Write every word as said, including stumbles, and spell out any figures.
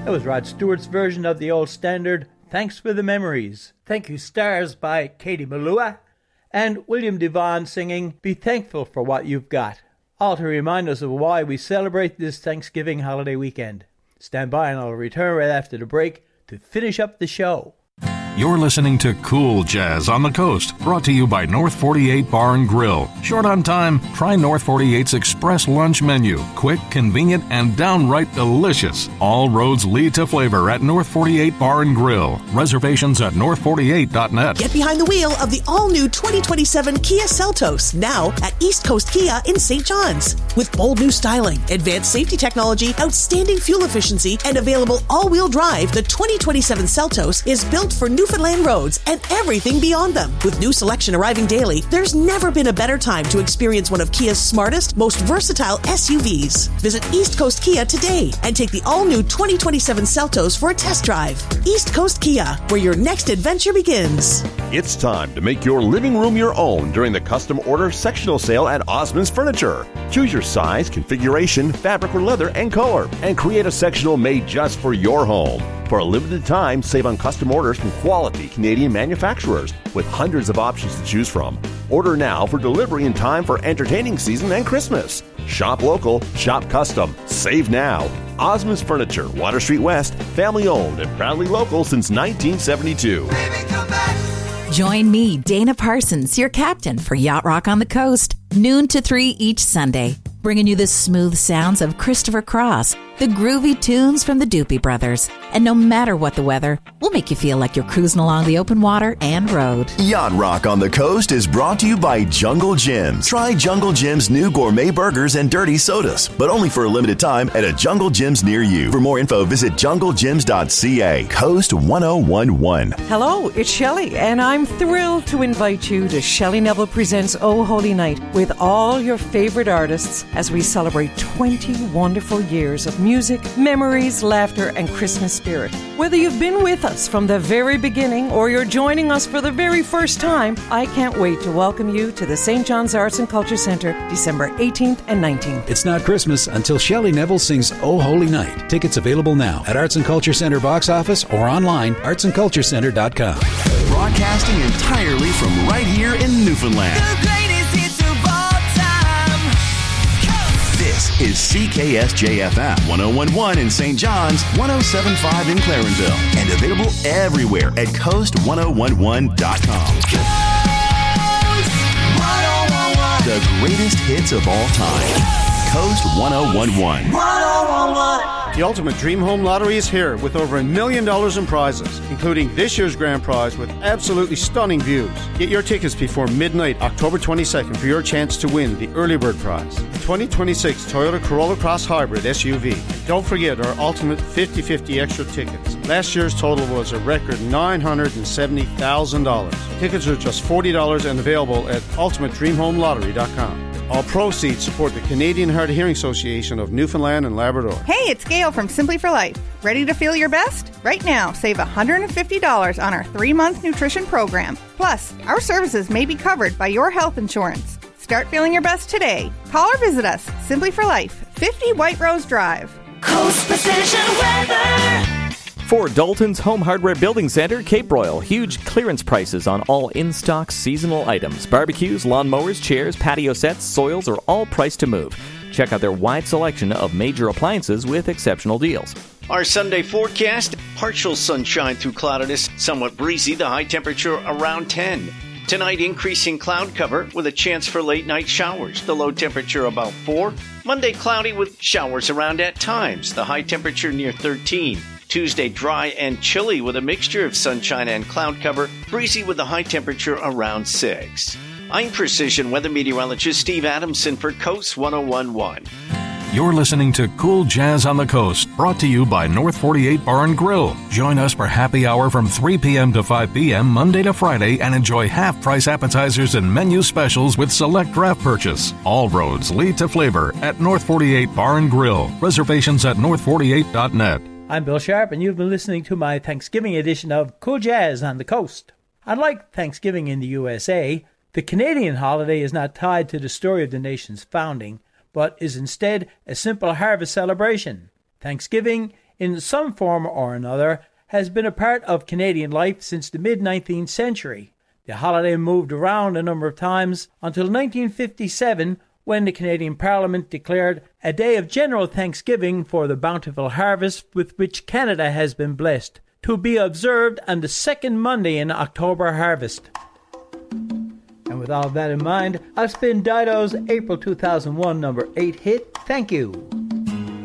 That was Rod Stewart's version of the old standard, Thanks for the Memories. Thank You Stars by Katie Malua. And William Devon singing, Be Thankful for What You've Got. All to remind us of why we celebrate this Thanksgiving holiday weekend. Stand by and I'll return right after the break to finish up the show. You're listening to Cool Jazz on the Coast, brought to you by North forty-eight Bar and Grill. Short on time? Try North forty-eight's Express Lunch Menu. Quick, convenient, and downright delicious. All roads lead to flavor at North forty-eight Bar and Grill. Reservations at north forty-eight dot net. Get behind the wheel of the all-new twenty twenty-seven Kia Seltos, now at East Coast Kia in Saint John's. With bold new styling, advanced safety technology, outstanding fuel efficiency, and available all-wheel drive, the twenty twenty-seven Seltos is built for Newfoundland roads and everything beyond them. With new selection arriving daily, there's never been a better time to experience one of Kia's smartest, most versatile S U Vs. Visit East Coast Kia today and take the all-new twenty twenty-seven Seltos for a test drive. East Coast Kia, where your next adventure begins. It's time to make your living room your own during the custom order sectional sale at Osmond's Furniture. Choose your size, configuration, fabric or leather, and color, and create a sectional made just for your home. For a limited time, save on custom orders from quality Canadian manufacturers with hundreds of options to choose from. Order now for delivery in time for entertaining season and Christmas. Shop local, shop custom, save now. Osmond's Furniture, Water Street West, family owned and proudly local since nineteen seventy-two. Baby, come back. Join me, Dana Parsons, your captain for Yacht Rock on the Coast, noon to three each Sunday, bringing you the smooth sounds of Christopher Cross, the groovy tunes from the Doopy Brothers, and no matter what the weather, we'll make you feel like you're cruising along the open water and road. Yacht Rock on the Coast is brought to you by Jungle Gyms. Try Jungle Gym's new gourmet burgers and dirty sodas, but only for a limited time at a Jungle Gyms near you. For more info, visit jungle gyms dot c a. Coast one oh one one. Hello, it's Shelley, and I'm thrilled to invite you to Shelley Neville Presents Oh Holy Night with all your favorite artists as we celebrate twenty wonderful years of music, memories, laughter, and Christmas spirit. Whether you've been with us from the very beginning or you're joining us for the very first time, I can't wait to welcome you to the Saint John's Arts and Culture Centre December eighteenth and nineteenth. It's not Christmas until Shelley Neville sings Oh Holy Night. Tickets available now at Arts and Culture Centre box office or online, arts and culture centre dot com. Broadcasting entirely from right here in Newfoundland. The greatest hits of all time. This is C K S J F M one oh one point one in Saint John's, one oh seven point five in Clarenville, and available everywhere at coast one oh one one dot com. Coast one oh one one. The greatest hits of all time. Coast one oh one one. one oh one one. The Ultimate Dream Home Lottery is here with over a million dollars in prizes, including this year's grand prize with absolutely stunning views. Get your tickets before midnight, October twenty-second, for your chance to win the early bird prize, the twenty twenty-six Toyota Corolla Cross Hybrid S U V. Don't forget our Ultimate fifty fifty extra tickets. Last year's total was a record nine hundred seventy thousand dollars. Tickets are just forty dollars and available at ultimate dream home lottery dot com. All proceeds support the Canadian Hard of Hearing Association of Newfoundland and Labrador. Hey, it's Gail from Simply for Life. Ready to feel your best? Right now, save one hundred fifty dollars on our three-month nutrition program. Plus, our services may be covered by your health insurance. Start feeling your best today. Call or visit us. Simply for Life, fifty White Rose Drive. Coast Precision Weather. For Dalton's Home Hardware Building Center, Cape Royal, huge clearance prices on all in-stock seasonal items. Barbecues, lawnmowers, chairs, patio sets, soils are all priced to move. Check out their wide selection of major appliances with exceptional deals. Our Sunday forecast, partial sunshine through cloudiness, somewhat breezy, the high temperature around ten. Tonight, increasing cloud cover with a chance for late-night showers, the low temperature about four. Monday, cloudy with showers around at times, the high temperature near thirteen. Tuesday, dry and chilly with a mixture of sunshine and cloud cover, breezy with a high temperature around six. I'm Precision Weather Meteorologist Steve Adamson for Coast one oh one point one. You're listening to Cool Jazz on the Coast, brought to you by North forty-eight Bar and Grill. Join us for happy hour from three p.m. to five p.m. Monday to Friday and enjoy half-price appetizers and menu specials with select draft purchase. All roads lead to flavor at North forty-eight Bar and Grill. Reservations at north forty-eight dot net. I'm Bill Sharp, and you've been listening to my Thanksgiving edition of Cool Jazz on the Coast. Unlike Thanksgiving in the U S A, the Canadian holiday is not tied to the story of the nation's founding, but is instead a simple harvest celebration. Thanksgiving in some form or another, has been a part of Canadian life since the mid-nineteenth century. The holiday moved around a number of times until nineteen fifty-seven, when the Canadian Parliament declared a day of general thanksgiving for the bountiful harvest with which Canada has been blessed, to be observed on the second Monday in October harvest. And with all that in mind, I've spin Dido's April two thousand one number eight hit, Thank You.